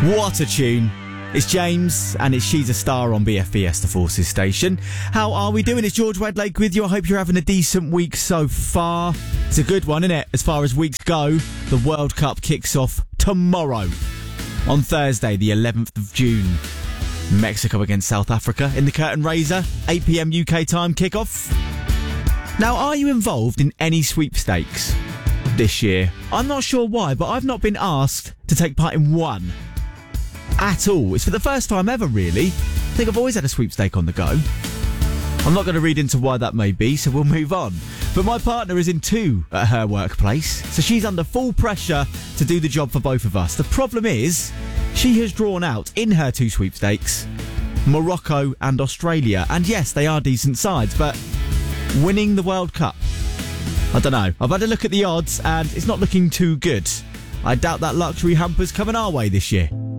What a tune. It's James, and it's She's a Star on BFBS, the Forces station. How are we doing? It's George Wedlake with you. I hope you're having a decent week so far. It's a good one, isn't it? As far as weeks go, the World Cup kicks off tomorrow, on Thursday, the 11th of June. Mexico against South Africa in the curtain raiser, 8 p.m. UK time kickoff. Now, are you involved in any sweepstakes this year? I'm not sure why, but I've not been asked to take part in one at all. It's for the first time ever, really. I think I've always had a sweepstake on the go. I'm not going to read into why that may be, so we'll move on. But my partner is in two at her workplace, so she's under full pressure to do the job for both of us. The problem is, she has drawn out, in her two sweepstakes, Morocco and Australia. And yes, they are decent sides, but winning the World Cup, I don't know. I've had a look at the odds, and it's not looking too good. I doubt that luxury hamper's coming our way this year.